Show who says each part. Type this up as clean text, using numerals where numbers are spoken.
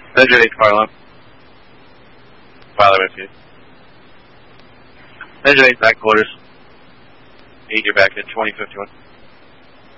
Speaker 1: Measure 8 fire alarm. File with you. Measure 8 back quarters. 8, you're back at 2051.